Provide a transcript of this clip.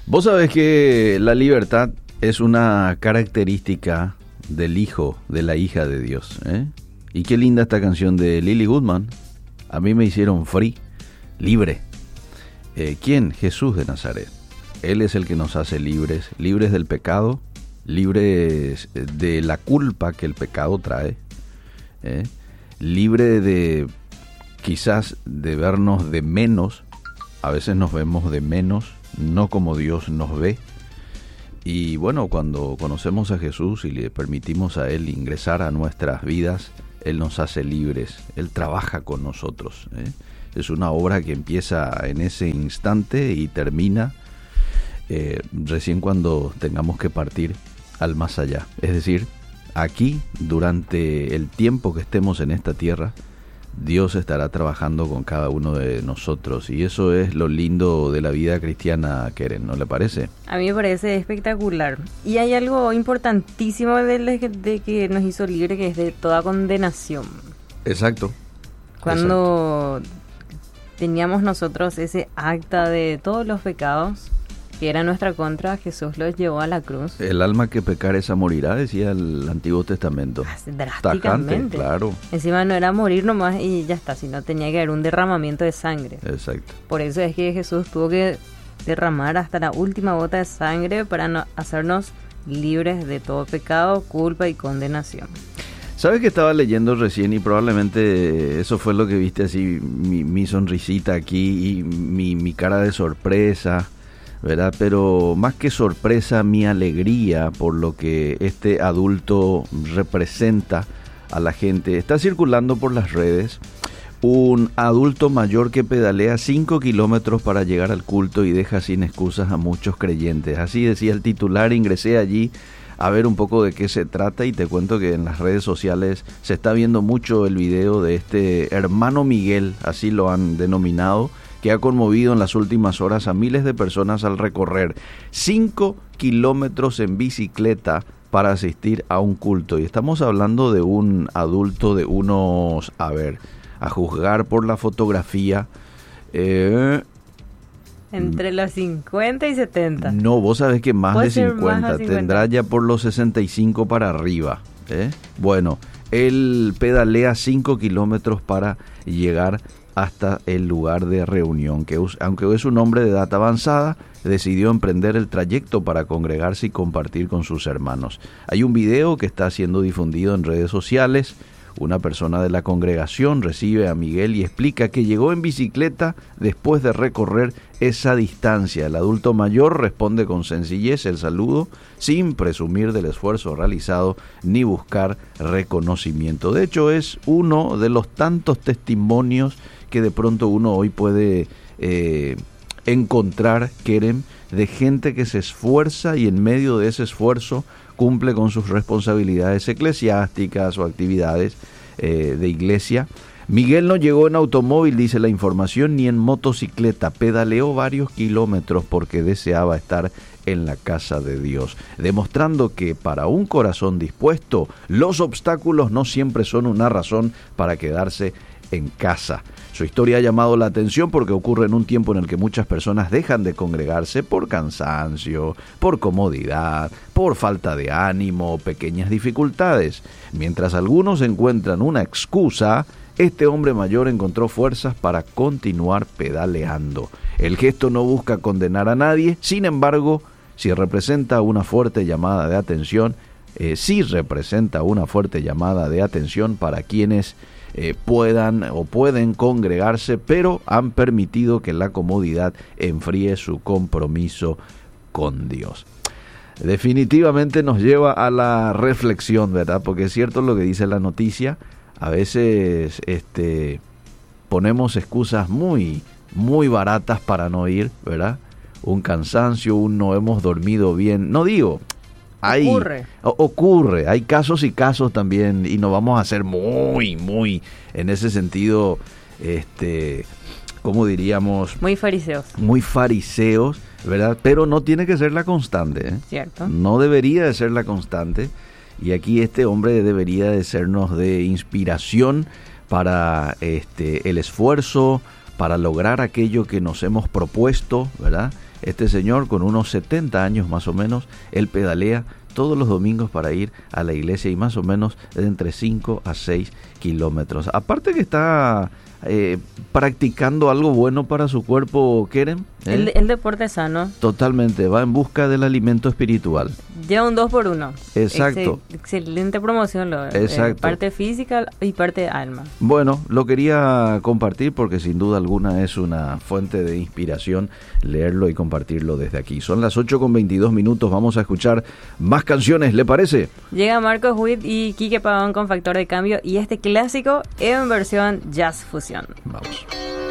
Vos sabés que la libertad es una característica del hijo, de la hija de Dios, ¿eh? Y qué linda esta canción de Lily Goodman. A mí me hicieron free, libre. ¿Quién? Jesús de Nazaret. Él es el que nos hace libres, libres del pecado, libres de la culpa que el pecado trae, libre de quizás de vernos de menos. A veces nos vemos de menos, no como Dios nos ve. Y bueno, cuando conocemos a Jesús y le permitimos a Él ingresar a nuestras vidas, Él nos hace libres, Él trabaja con nosotros, ¿eh? Es una obra que empieza en ese instante y termina recién cuando tengamos que partir al más allá. Es decir, aquí, durante el tiempo que estemos en esta tierra, Dios estará trabajando con cada uno de nosotros, y eso es lo lindo de la vida cristiana, Keren, ¿no le parece? A mí me parece espectacular. Y hay algo importantísimo de que nos hizo libre, que es de toda condenación. Exacto. Cuando teníamos nosotros ese acta de todos los pecados que era nuestra contra, Jesús los llevó a la cruz. El alma que pecare esa morirá, decía el Antiguo Testamento. Drásticamente. Tajante, claro. Encima no era morir nomás y ya está, sino tenía que haber un derramamiento de sangre. Exacto. Por eso es que Jesús tuvo que derramar hasta la última gota de sangre para hacernos libres de todo pecado, culpa y condenación. ¿Sabes que estaba leyendo recién y probablemente eso fue lo que viste así, mi sonrisita aquí y mi cara de sorpresa, ¿verdad? Pero más que sorpresa, mi alegría por lo que este adulto representa a la gente. Está circulando por las redes un adulto mayor que pedalea 5 kilómetros para llegar al culto y deja sin excusas a muchos creyentes. Así decía el titular. Ingresé allí a ver un poco de qué se trata y te cuento que en las redes sociales se está viendo mucho el video de este hermano Miguel, así lo han denominado, que ha conmovido en las últimas horas a miles de personas al recorrer 5 kilómetros en bicicleta para asistir a un culto. Y estamos hablando de un adulto de unos, a juzgar por la fotografía, entre los 50 y 70. No, vos sabés que más de 50, tendrá ya por los 65 para arriba, ¿eh? Bueno, él pedalea 5 kilómetros para llegar hasta el lugar de reunión, que aunque es un hombre de edad avanzada, decidió emprender el trayecto para congregarse y compartir con sus hermanos. Hay un video que está siendo difundido en redes sociales. Una persona de la congregación recibe a Miguel y explica que llegó en bicicleta después de recorrer esa distancia. El adulto mayor responde con sencillez el saludo, sin presumir del esfuerzo realizado ni buscar reconocimiento. De hecho, es uno de los tantos testimonios que de pronto uno hoy puede encontrar, Keren, de gente que se esfuerza y en medio de ese esfuerzo cumple con sus responsabilidades eclesiásticas o actividades de iglesia. Miguel no llegó en automóvil, dice la información, ni en motocicleta. Pedaleó varios kilómetros porque deseaba estar en la casa de Dios, demostrando que para un corazón dispuesto, los obstáculos no siempre son una razón para quedarse en casa. Su historia ha llamado la atención porque ocurre en un tiempo en el que muchas personas dejan de congregarse por cansancio, por comodidad, por falta de ánimo, pequeñas dificultades. Mientras algunos encuentran una excusa, este hombre mayor encontró fuerzas para continuar pedaleando. El gesto no busca condenar a nadie, sin embargo, sí representa una fuerte llamada de atención para quienes pueden congregarse, pero han permitido que la comodidad enfríe su compromiso con Dios. Definitivamente nos lleva a la reflexión, ¿verdad? Porque es cierto lo que dice la noticia. A veces ponemos excusas muy, muy baratas para no ir, ¿verdad? Un cansancio, un no hemos dormido bien. No digo... Ocurre, hay casos y casos también, y no vamos a ser muy en ese sentido, ¿cómo diríamos? Muy fariseos, ¿verdad? Pero no tiene que ser la constante, ¿eh? Cierto. No debería de ser la constante, y aquí este hombre debería de sernos de inspiración para el esfuerzo, para lograr aquello que nos hemos propuesto, ¿verdad? Este señor con unos 70 años más o menos, él pedalea todos los domingos para ir a la iglesia y más o menos de entre 5 a 6 kilómetros. Aparte que está practicando algo bueno para su cuerpo, Keren. El deporte sano. Totalmente, va en busca del alimento espiritual. Lleva un 2x1. Exacto. Excelente promoción. Exacto. Parte física y parte de alma. Bueno, lo quería compartir porque sin duda alguna es una fuente de inspiración leerlo y compartirlo desde aquí. Son las 8:22, vamos a escuchar más canciones, ¿le parece? Llega Marcos Witt y Quique Pavón con Factor de Cambio y este clásico en versión jazz fusión. Vamos.